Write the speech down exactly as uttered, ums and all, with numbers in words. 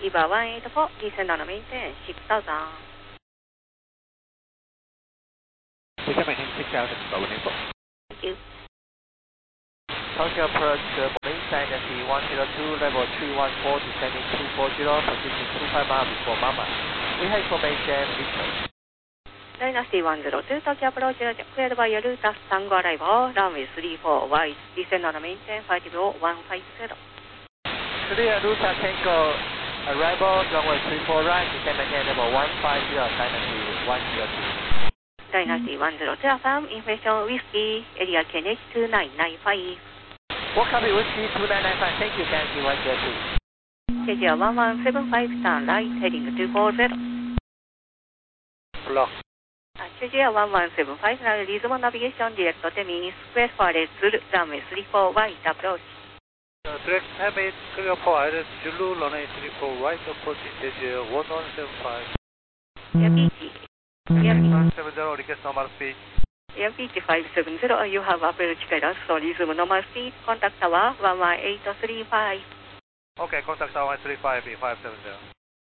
Eva one eight four, descend on maintain six thousand. We can maintain six thousand, but we need four. Thank you. Tokyo approach, uh, main dynasty one zero two, level three one four, descending two four zero, position two five miles before Mama. We have information, Victor. Dynasty one zero two, Tokyo approach, cleared by your route, Tango arrival, runway three four wide, descend on maintain five zero one five zero. Clear route Tango, arrival, runway three four right, descend maintain level one five zero, Dynasty one zero two. Dynasty one zero two, affirm, information whiskey, area K N H two nine nine five. What copy whiskey two nine nine five, thank you, Yankee one zero two. K J one one seven five, turn right, heading two four zero. Block. K J one one seven five, now reasonable navigation, direct Temi, square forward, runway three four wide, approach. Uh, direct Temi, clear forward, Zulu, runway three four right, approaching K J one one seven five. Air P G. Air one seven zero, request normal speed. Air P G five seven zero, you have approach guidance, so resume normal speed, contact tower one one eight three five. Okay, contact tower one three five, five seven zero.